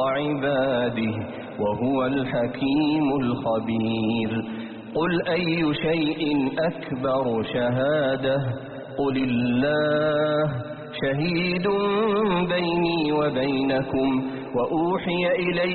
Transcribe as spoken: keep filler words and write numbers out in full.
عباده وهو الحكيم الخبير. قل أي شيء أكبر شهادة قل الله شهيد بيني وبينكم وأوحي إلي